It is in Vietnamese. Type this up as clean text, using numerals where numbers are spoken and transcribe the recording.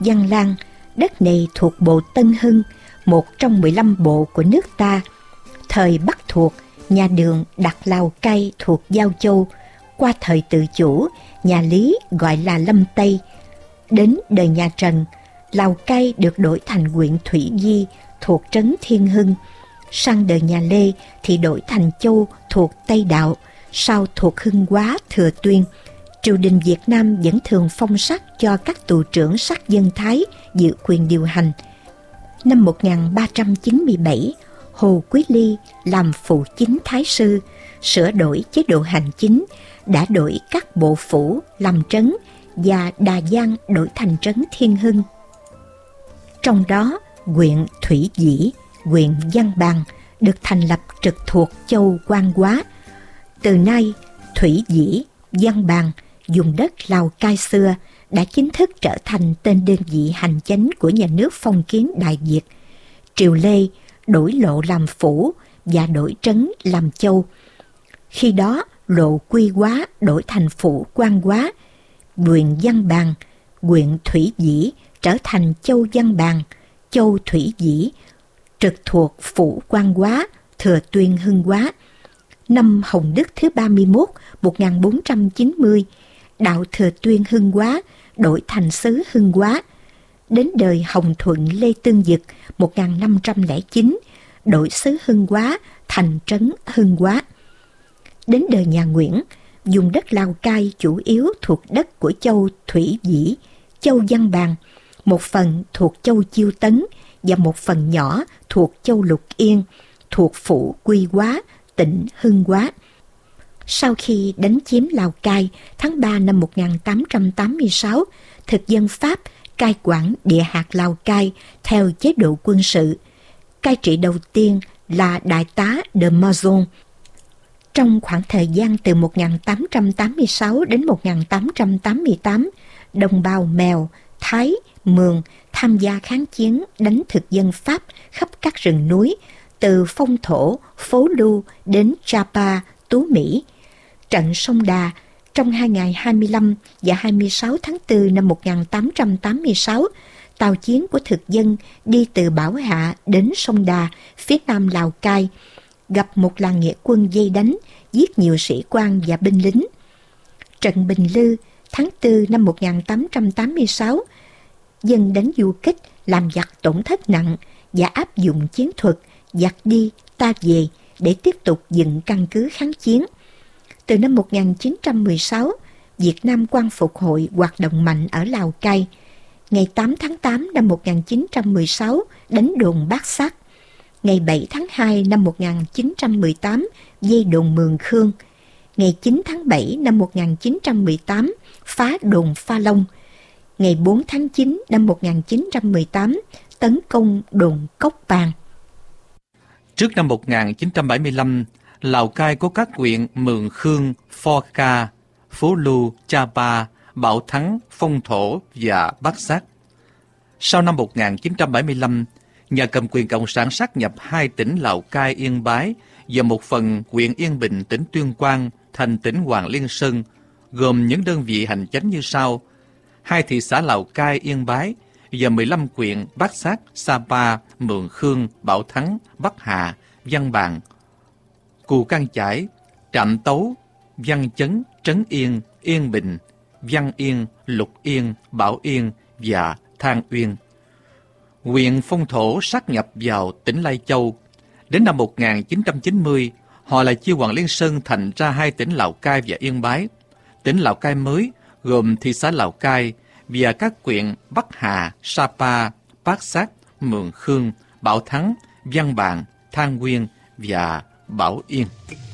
Văn Lang. Đất này thuộc bộ Tân Hưng, một trong 15 bộ của nước ta. Thời Bắc thuộc, nhà Đường đặt Lào Cai thuộc Giao Châu. Qua thời tự chủ, nhà Lý gọi là Lâm Tây. Đến đời nhà Trần, Lào Cai được đổi thành huyện Thủy Di thuộc trấn Thiên Hưng. Sang đời nhà Lê thì đổi thành Châu thuộc Tây Đạo, sau thuộc Hưng Hóa, Thừa Tuyên. Triều đình Việt Nam vẫn thường phong sắc cho các tù trưởng sắc dân Thái giữ quyền điều hành. Năm 1397, Hồ Quý Ly làm phụ chính thái sư, sửa đổi chế độ hành chính, đã đổi các bộ phủ làm trấn và Đà Giang đổi thành trấn Thiên Hưng. Trong đó, huyện Thủy Dĩ, huyện Văn Bàn được thành lập trực thuộc châu Quan Hóa. Từ nay, Thủy Dĩ, Văn Bàn, vùng đất Lào Cai xưa đã chính thức trở thành tên đơn vị hành chánh của nhà nước phong kiến Đại Việt. Triều Lê đổi lộ làm phủ và đổi trấn làm châu. Khi đó, lộ Quy Hóa đổi thành phủ Quan Hóa, huyện Văn Bàn, huyện Thủy Dĩ trở thành châu Văn Bàn, châu Thủy Dĩ, trực thuộc phủ Quan Hóa, Thừa Tuyên Hưng Hóa. Năm Hồng Đức thứ 31, 1490, đạo Thừa Tuyên Hưng Hóa đổi thành xứ Hưng Hóa. Đến đời Hồng Thuận Lê Tương Dực 1509, đổi xứ Hưng Hóa thành trấn Hưng Hóa. Đến đời nhà Nguyễn, vùng đất Lào Cai chủ yếu thuộc đất của châu Thủy Dĩ, châu Văn Bàn, một phần thuộc châu Chiêu Tấn và một phần nhỏ thuộc châu Lục Yên, thuộc phủ Quy Hóa, tỉnh Hưng Hóa. Sau khi đánh chiếm Lào Cai tháng 3 năm 1886, thực dân Pháp cai quản địa hạt Lào Cai theo chế độ quân sự. Cai trị đầu tiên là đại tá de Maison. Trong khoảng thời gian từ 1886 đến 1888, đồng bào Mèo, Thái, Mường tham gia kháng chiến đánh thực dân Pháp khắp các rừng núi, từ Phong Thổ, Phố Lu đến Chapa, Tú Mỹ. Trận Sông Đà trong 2 ngày 25 và 26 tháng 4 năm 1886, tàu chiến của thực dân đi từ Bảo Hạ đến Sông Đà, phía nam Lào Cai, gặp một làn nghĩa quân vây đánh, giết nhiều sĩ quan và binh lính. Trận Bình Lư tháng 4 năm 1886, dân đánh du kích làm giặc tổn thất nặng và áp dụng chiến thuật giặc đi ta về để tiếp tục dựng căn cứ kháng chiến. Từ năm 1916, Việt Nam Quang Phục Hội hoạt động mạnh ở Lào Cai. Ngày 8 tháng 8 năm 1916, đánh đồn Bát Sát. Ngày 7 tháng 2 năm 1918, vây đồn Mường Khương. Ngày 9 tháng 7 năm 1918, phá đồn Pha Long. Ngày 4 tháng 9 năm 1918, tấn công đồn Cốc Bàn. Trước năm 1975, Lào Cai có các huyện Mường Khương, Pho Ca, Phố Lu, Cha Pa, Bảo Thắng, Phong Thổ và Bát Sát. Sau năm 1975, nhà cầm quyền Cộng sản sáp nhập 2 tỉnh Lào Cai, Yên Bái và một phần huyện Yên Bình, tỉnh Tuyên Quang thành tỉnh Hoàng Liên Sơn, gồm những đơn vị hành chánh như sau: 2 thị xã Lào Cai, Yên Bái và 15 huyện Bát Sát, Sapa, Mường Khương, Bảo Thắng, Bắc Hà, Văn Bàn, Cù Cang Chải, Trạm Tấu, Văn Chấn, Trấn Yên, Yên Bình, Văn Yên, Lục Yên, Bảo Yên và Than Uyên. Huyện Phong Thổ sáp nhập vào tỉnh Lai Châu. Đến năm 1990, họ lại chia Hoàng Liên Sơn thành ra 2 tỉnh Lào Cai và Yên Bái. Tỉnh Lào Cai mới gồm thị xã Lào Cai và các huyện Bắc Hà, Sapa, Bát Sát, Mường Khương, Bảo Thắng, Văn Bàn, Than Uyên và Bảo Yên.